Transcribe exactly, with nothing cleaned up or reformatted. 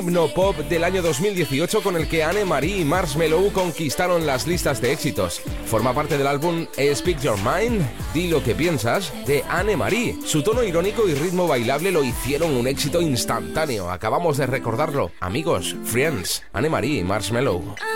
himno pop del año dos mil dieciocho con el que Anne-Marie y Marshmello conquistaron las listas de éxitos. Forma parte del álbum Speak Your Mind, Di lo que piensas, de Anne-Marie. Su tono irónico y ritmo bailable lo hicieron un éxito instantáneo. Acabamos de recordarlo. Amigos, Friends, Anne-Marie y Marshmello.